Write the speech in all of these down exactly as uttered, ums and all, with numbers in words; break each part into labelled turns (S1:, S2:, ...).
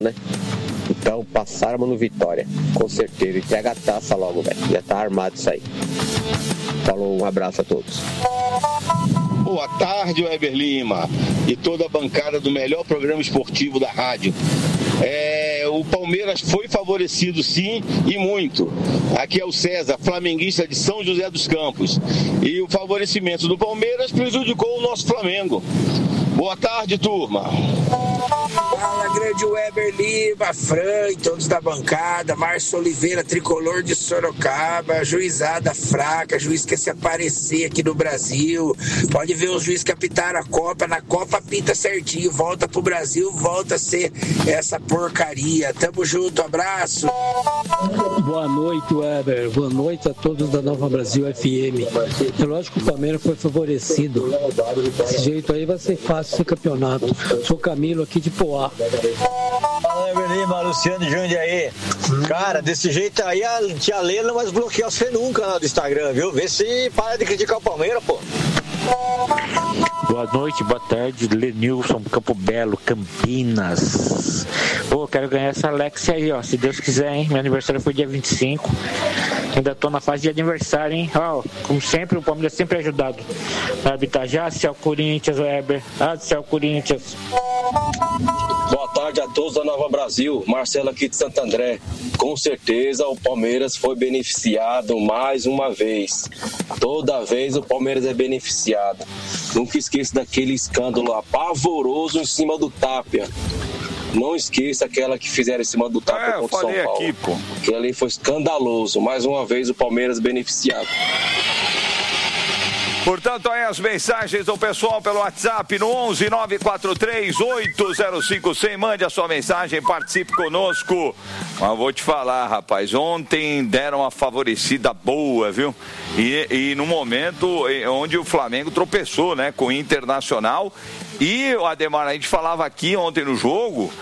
S1: né? Então passarmos no Vitória, com certeza. E pega a taça logo, velho. Já tá armado isso aí. Falou, um abraço a todos.
S2: Boa tarde, Weber Lima e toda a bancada do melhor programa esportivo da rádio. É, o Palmeiras foi favorecido sim e muito. Aqui é o César, flamenguista de São José dos Campos. E o favorecimento do Palmeiras prejudicou o nosso Flamengo. Boa tarde, turma.
S3: Fala, grande Weber Lima, Fran e todos da bancada, Márcio Oliveira, tricolor de Sorocaba, juizada fraca, juiz quer se aparecer aqui no Brasil, pode ver os juízes que apitaram a Copa, na Copa apita certinho, volta pro Brasil, volta a ser essa porcaria. Tamo junto, abraço.
S4: Boa noite, Weber, boa noite a todos da Nova Brasil F M. É lógico que o Palmeiras foi favorecido, desse jeito aí vai ser fácil esse campeonato. Sou Camilo aqui de Poá.
S5: Fala, Weber Lima, Luciano de Jundiaí. Cara, desse jeito aí a tia Lê não vai desbloquear você nunca lá do Instagram, viu? Vê se para de criticar o Palmeiras, pô.
S6: Boa noite, boa tarde, Lenilson, Campo Belo, Campinas. Pô, quero ganhar essa Alexia aí, ó, se Deus quiser, hein? Meu aniversário foi dia vinte e cinco. Ainda tô na fase de aniversário, hein? Ó, como sempre, o Palmeiras sempre é ajudado. Vai habitar já, céu Corinthians, Weber. Ah, céu Corinthians.
S7: Boa tarde a todos da Nova Brasil, Marcelo aqui de Santo André. Com certeza o Palmeiras foi beneficiado mais uma vez. Toda vez o Palmeiras é beneficiado. Nunca esqueça daquele escândalo apavoroso em cima do Tapia. Não esqueça aquela que fizeram em cima do Tapia
S8: é,
S7: contra o São Paulo.
S8: Aqui, pô.
S7: Aquilo ali foi escandaloso. Mais uma vez o Palmeiras beneficiado.
S8: Portanto, aí as mensagens do pessoal pelo WhatsApp no onze nove quatro três oito zero cinco zero zero. Mande a sua mensagem, participe conosco. Mas vou te falar, rapaz, ontem deram uma favorecida boa, viu? E, e no momento onde o Flamengo tropeçou, né, com o Internacional. E o Ademar, a gente falava aqui ontem no jogo...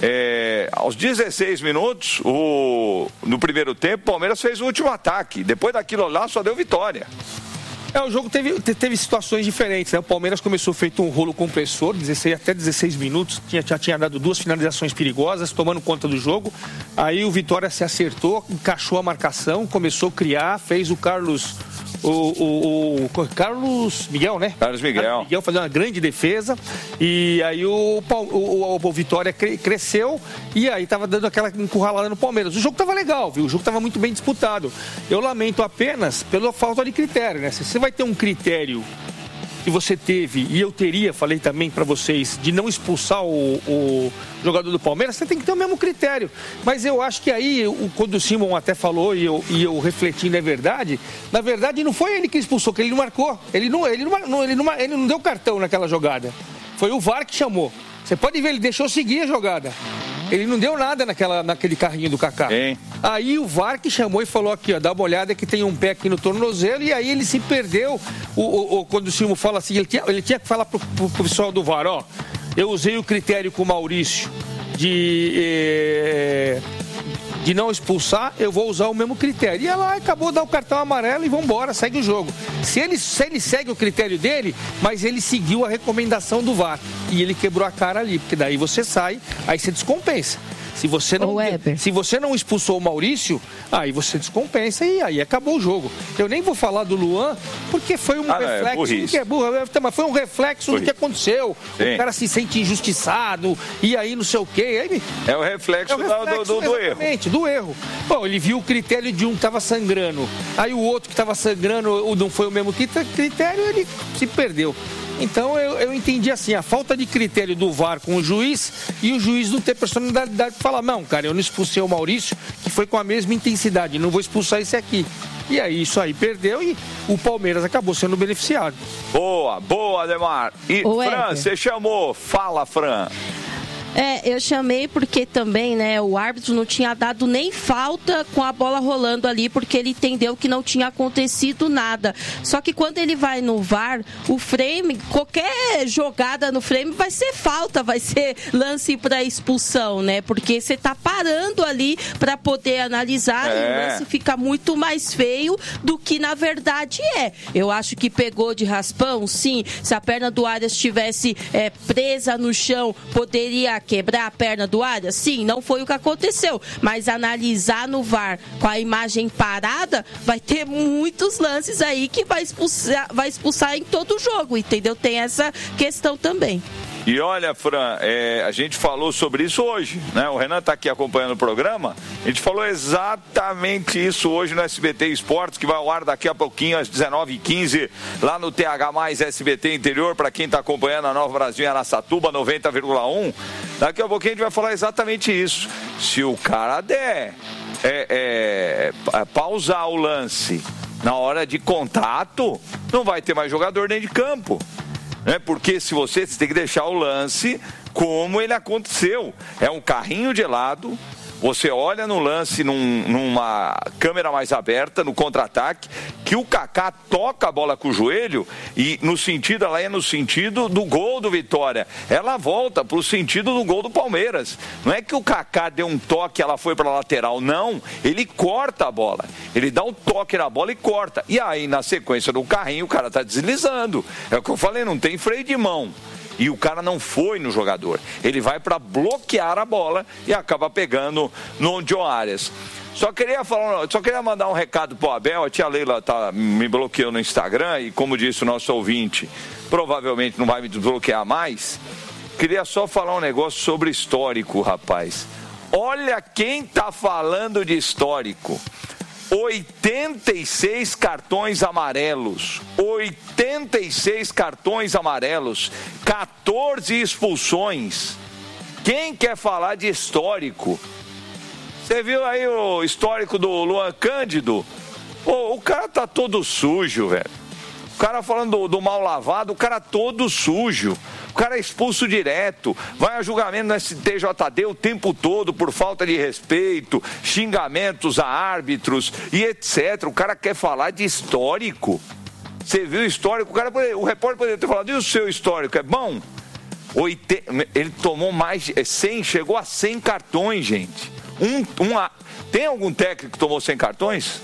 S8: É, aos dezesseis minutos, o, no primeiro tempo, o Palmeiras fez o último ataque. Depois daquilo lá, só deu vitória.
S9: É, o jogo teve, teve situações diferentes, né? O Palmeiras começou feito um rolo compressor, dezesseis, até dezesseis minutos, tinha, já tinha dado duas finalizações perigosas, tomando conta do jogo. Aí o Vitória se acertou, encaixou a marcação, começou a criar, fez o Carlos... O, o, o Carlos Miguel, né?
S8: Carlos Miguel.
S9: Carlos Miguel fazendo uma grande defesa. E aí o, o, o, o Vitória cresceu e aí tava dando aquela encurralada no Palmeiras. O jogo tava legal, viu? O jogo tava muito bem disputado. Eu lamento apenas pela falta de critério, né? Se você vai ter um critério que você teve, e eu teria, falei também para vocês, de não expulsar o, o jogador do Palmeiras, você tem que ter o mesmo critério. Mas eu acho que aí, o, quando o Simon até falou, e eu, e eu refletindo é verdade, na verdade não foi ele que expulsou, que ele não marcou. Ele não, ele não, ele não, ele não deu cartão naquela jogada. Foi o V A R que chamou. Você pode ver, ele deixou seguir a jogada. Ele não deu nada naquela, naquele carrinho do Kaká.
S8: Hein?
S9: Aí o V A R que chamou e falou aqui, ó, dá uma olhada que tem um pé aqui no tornozelo, e aí ele se perdeu. O, o, o, quando o Silvio fala assim, ele tinha, ele tinha que falar pro, pro, pro pessoal do V A R, ó, eu usei o critério com o Maurício de, eh, de não expulsar, eu vou usar o mesmo critério. E ela acabou de dar o cartão amarelo e vambora, segue o jogo. Se ele, se ele segue o critério dele, mas ele seguiu a recomendação do V A R. E ele quebrou a cara ali, porque daí você sai, aí você descompensa. Se você não, se você não expulsou o Maurício, aí você descompensa e aí acabou o jogo. Eu nem vou falar do Luan, porque foi um ah, reflexo do que é burro, mas foi um reflexo burrice. do que aconteceu. Sim. O cara se sente injustiçado, e aí não sei o quê. Aí,
S8: é o reflexo, é o reflexo do, do, do erro.
S9: do erro. Bom, ele viu o critério de um que estava sangrando, aí o outro que estava sangrando não foi o mesmo critério, ele se perdeu. Então eu, eu entendi assim, a falta de critério do V A R com o juiz e o juiz não ter personalidade de falar, não, cara, eu não expulsei o Maurício, que foi com a mesma intensidade, não vou expulsar esse aqui. E aí isso aí perdeu e o Palmeiras acabou sendo beneficiado.
S8: Boa, boa, Ademar. E
S10: Ô,
S8: Fran, você chamou, fala, Fran.
S10: É, eu chamei porque também, né, o árbitro não tinha dado nem falta com a bola rolando ali, porque ele entendeu que não tinha acontecido nada. Só que quando ele vai no V A R, o frame, qualquer jogada no frame vai ser falta, vai ser lance para expulsão, né? Porque você tá parando ali para poder analisar, é. E o lance fica muito mais feio do que na verdade é. Eu acho que pegou de raspão, sim. Se a perna do Arias estivesse é, presa no chão, poderia quebrar a perna do Arias? Sim, não foi o que aconteceu. Mas analisar no V A R com a imagem parada, vai ter muitos lances aí que vai expulsar, vai expulsar em todo o jogo, entendeu? Tem essa questão também.
S8: E olha, Fran, é, a gente falou sobre isso hoje, né? O Renan está aqui acompanhando o programa. A gente falou exatamente isso hoje no S B T Esportes, que vai ao ar daqui a pouquinho, às dezenove e quinze, lá no T H mais S B T Interior, para quem está acompanhando a Nova Brasil em Araçatuba, noventa vírgula um. Daqui a pouquinho a gente vai falar exatamente isso. Se o cara der é, é, pausar o lance na hora de contato, não vai ter mais jogador dentro de campo. É porque se você, você tem que deixar o lance como ele aconteceu. É um carrinho de lado, você olha no lance num, numa câmera mais aberta, no contra-ataque, que o Kaká toca a bola com o joelho e no sentido, ela é no sentido do gol do Vitória. Ela volta para o sentido do gol do Palmeiras. Não é que o Kaká deu um toque e ela foi para a lateral, não. Ele corta a bola. Ele dá um toque na bola e corta. E aí, na sequência do carrinho, o cara está deslizando. É o que eu falei, não tem freio de mão. E o cara não foi no jogador. Ele vai para bloquear a bola e acaba pegando no John Arias. Só queria falar, só queria mandar um recado pro Abel. A tia Leila tá, me bloqueou no Instagram e, como disse o nosso ouvinte, provavelmente não vai me desbloquear mais. Queria só falar um negócio sobre histórico, rapaz. Olha quem tá falando de histórico. oitenta e seis cartões amarelos, oitenta e seis cartões amarelos, quatorze expulsões. Quem quer falar de histórico? Você viu aí o histórico do Luan Cândido? Pô, o cara tá todo sujo, velho. O cara falando do, do mal lavado, o cara todo sujo. O cara é expulso direto, vai a julgamento no S T J D o tempo todo por falta de respeito, xingamentos a árbitros e etcétera. O cara quer falar de histórico. Você viu o histórico? O, cara, o repórter poderia ter falado, e o seu histórico? É bom? oitenta, ele tomou mais de cem, chegou a cem cartões, gente. Um, uma, tem algum técnico que tomou cem cartões?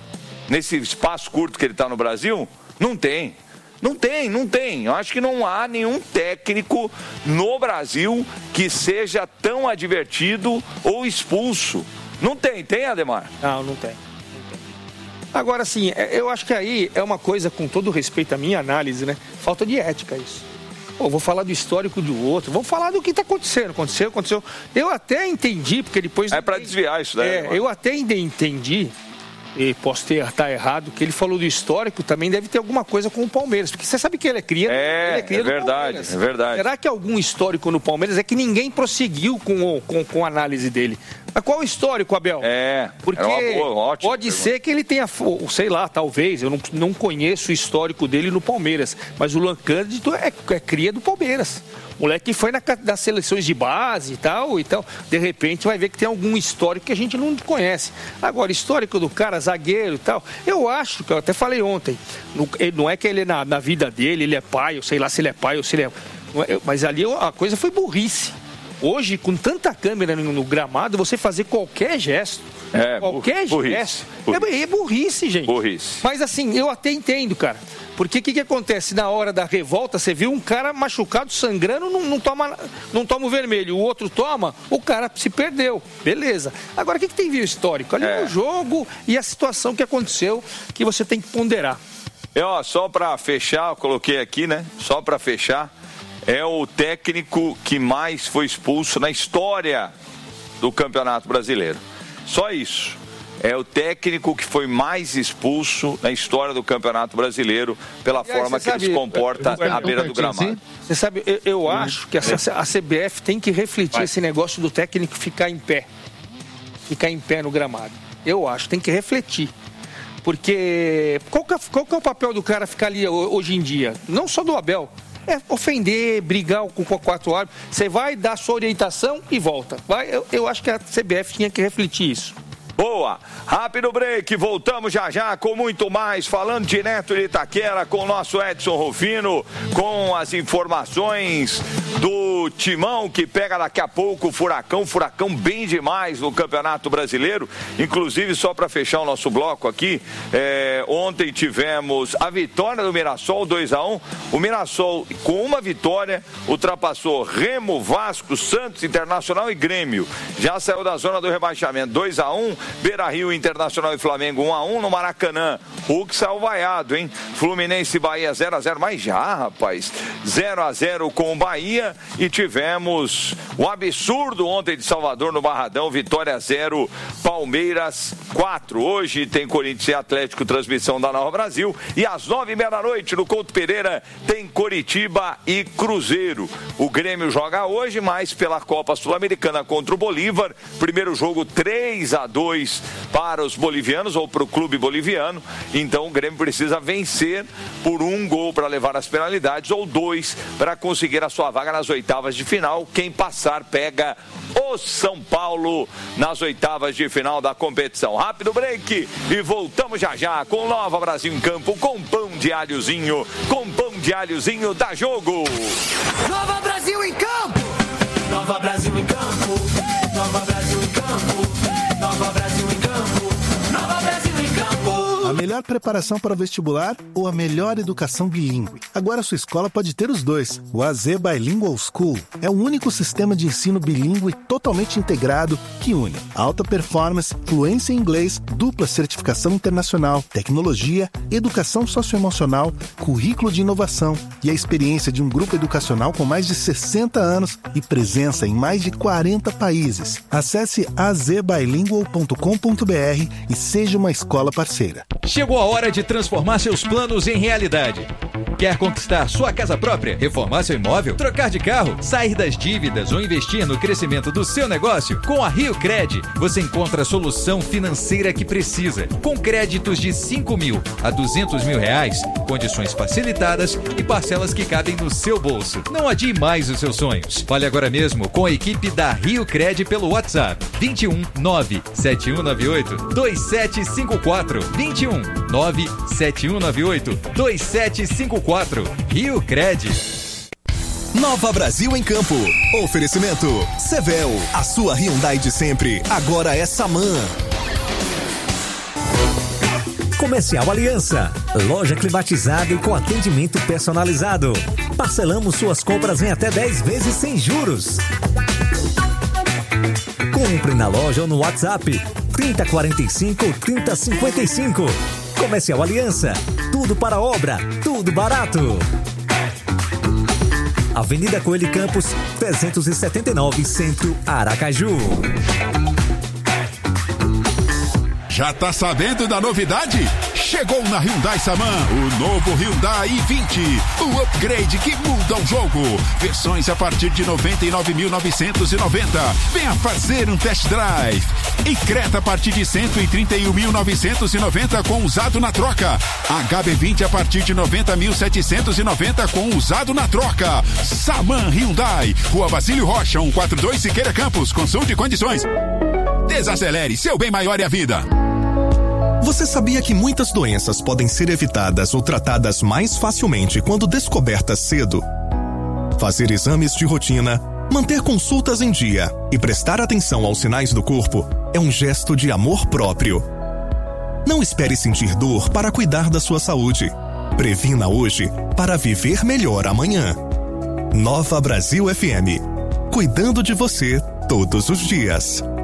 S8: Nesse espaço curto que ele está no Brasil? Não tem. Não tem, não tem. Eu acho que não há nenhum técnico no Brasil que seja tão advertido ou expulso. Não tem, tem, Ademar?
S9: Não, não tem. Não tem. Agora, sim, eu acho que aí é uma coisa, com todo respeito à minha análise, né? Falta de ética isso. Pô, vou falar do histórico do outro, vamos falar do que está acontecendo. Aconteceu, aconteceu. Eu até entendi, porque depois...
S8: É para desviar isso daí.
S9: É, eu até entendi... E posso ter estar errado, que ele falou do histórico, também deve ter alguma coisa com o Palmeiras, porque você sabe que ele é cria,
S8: é,
S9: ele é cria
S8: é
S9: do
S8: verdade,
S9: Palmeiras.
S8: É verdade.
S9: Será que algum histórico no Palmeiras é que ninguém prosseguiu com, com, com a análise dele? Mas qual é o histórico, Abel?
S8: É,
S9: porque
S8: é uma boa, ótimo,
S9: pode ser que ele tenha, sei lá, talvez, eu não, não conheço o histórico dele no Palmeiras, mas o Luan Cândido é, é cria do Palmeiras. O moleque foi na, nas seleções de base e tal, então, de repente vai ver que tem algum histórico que a gente não conhece. Agora, histórico do cara, zagueiro e tal, eu acho, que eu até falei ontem, não é que ele na, na vida dele, ele é pai, ou sei lá se ele é pai ou se ele é... Mas ali a coisa foi burrice. Hoje, com tanta câmera no, no gramado, você fazer qualquer gesto,
S8: é,
S9: qualquer
S8: burrice,
S9: gesto,
S8: burrice.
S9: É, é burrice, gente.
S8: Burrice.
S9: Mas assim, eu até entendo, cara. Porque o que, que acontece? Na hora da revolta, você viu um cara machucado, sangrando, não, não, toma, não toma o vermelho. O outro toma, o cara se perdeu. Beleza. Agora, o que, que tem vídeo histórico? Ali é o jogo e a situação que aconteceu, que você tem que ponderar.
S8: E, ó, só para fechar, eu coloquei aqui, né? Só para fechar, é o técnico que mais foi expulso na história do Campeonato Brasileiro. Só isso. É o técnico que foi mais expulso na história do Campeonato Brasileiro pela aí, forma que sabe, ele se comporta eu, eu, à beira do gramado.
S9: Você sabe, eu, eu hum. acho que a, a C B F tem que refletir Vai. esse negócio do técnico ficar em pé. Ficar em pé no gramado. Eu acho, tem que refletir. Porque qual que, é, qual que é o papel do cara ficar ali hoje em dia? Não só do Abel. É ofender, brigar com o quatro árbitros. Você vai dar sua orientação e volta. Vai, eu, eu acho que a C B F tinha que refletir isso.
S8: Boa, rápido break, voltamos já já com muito mais, falando direto de Itaquera com o nosso Edson Rufino, com as informações do Timão que pega daqui a pouco o Furacão, Furacão bem demais no Campeonato Brasileiro, inclusive só para fechar o nosso bloco aqui, é, ontem tivemos a vitória do Mirassol dois a um, o Mirassol com uma vitória ultrapassou Remo, Vasco, Santos, Internacional e Grêmio, já saiu da zona do rebaixamento dois a um, Beira-Rio, Internacional e Flamengo um a um no Maracanã. Hulk saiu vaiado, hein? Fluminense e Bahia zero a zero, mas já, rapaz, zero a zero com o Bahia e tivemos o absurdo ontem de Salvador no Barradão, vitória zero, Palmeiras quatro. Hoje tem Corinthians e Atlético, transmissão da Nova Brasil, e às nove e meia da noite no Couto Pereira tem Coritiba e Cruzeiro. O Grêmio joga hoje, mas pela Copa Sul-Americana contra o Bolívar, primeiro jogo três a dois para os bolivianos, ou para o clube boliviano, então o Grêmio precisa vencer por um gol para levar as penalidades, ou dois para conseguir a sua vaga nas oitavas de final. Quem passar pega o São Paulo nas oitavas de final da competição. Rápido break e voltamos já já com Nova Brasil em campo, com pão de alhozinho, com pão de alhozinho da Jogo.
S11: Nova Brasil em campo! Nova Brasil em campo! Nova Brasil em campo! Nova Brasil em campo! Nova Brasil em campo!
S12: A melhor preparação para o vestibular ou a melhor educação bilíngue? Agora sua escola pode ter os dois. O A Z Bilingual School é o único sistema de ensino bilíngue totalmente integrado que une alta performance, fluência em inglês, dupla certificação internacional, tecnologia, educação socioemocional, currículo de inovação e a experiência de um grupo educacional com mais de sessenta anos e presença em mais de quarenta países. Acesse a z bilingual ponto com ponto b r e seja uma escola parceira.
S13: Chegou a hora de transformar seus planos em realidade. Quer conquistar sua casa própria, reformar seu imóvel, trocar de carro, sair das dívidas ou investir no crescimento do seu negócio? Com a Rio Cred, você encontra a solução financeira que precisa. Com créditos de cinco mil a duzentos mil reais, condições facilitadas e parcelas que cabem no seu bolso. Não adie mais os seus sonhos. Fale agora mesmo com a equipe da Rio Cred pelo WhatsApp vinte e um nove sete um nove oito dois sete cinco quatro vinte e um nove sete um nove oito dois sete cinco quatro. Rio Cred.
S14: Nova Brasil em campo. Oferecimento Sevel, a sua Hyundai de sempre, agora é Saman.
S15: Comercial Aliança, loja climatizada e com atendimento personalizado. Parcelamos suas compras em até dez vezes sem juros. Compre na loja ou no WhatsApp trinta quarenta e cinco, trinta cinquenta e cinco. Comercial Aliança, tudo para obra, tudo barato. Avenida Coelho Campos, trezentos e setenta e nove, Centro, Aracaju.
S16: Já tá sabendo da novidade? Chegou na Hyundai Saman, o novo Hyundai i vinte, o upgrade que muda o jogo. Versões a partir de noventa e nove mil novecentos e noventa. Venha fazer um test drive. E Creta a partir de cento e trinta e um mil novecentos e noventa com usado na troca. H B vinte a partir de noventa mil setecentos e noventa com usado na troca. Saman Hyundai, Rua Basílio Rocha, cento e quarenta e dois, Siqueira Campos. Consulte condições. Desacelere, seu bem maior é a vida.
S14: Você sabia que muitas doenças podem ser evitadas ou tratadas mais facilmente quando descobertas cedo? Fazer exames de rotina, manter consultas em dia e prestar atenção aos sinais do corpo é um gesto de amor próprio. Não espere sentir dor para cuidar da sua saúde. Previna hoje para viver melhor amanhã. Nova Brasil F M. Cuidando de você todos os dias.